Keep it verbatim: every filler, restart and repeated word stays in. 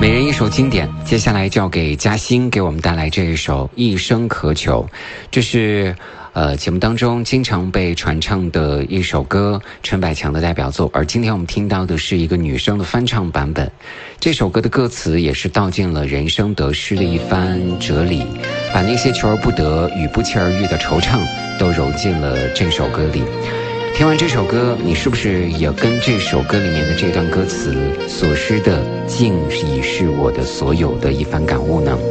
每人一首经典，接下来交给嘉欣给我们带来这一首《一生渴求》，这是呃节目当中经常被传唱的一首歌，陈百强的代表作。而今天我们听到的是一个女生的翻唱版本。这首歌的歌词也是道尽了人生得失的一番哲理，把那些求而不得与不期而遇的惆怅都揉进了这首歌里。听完这首歌，你是不是也跟这首歌里面的这段歌词所失的竟已是我的所有的一番感悟呢？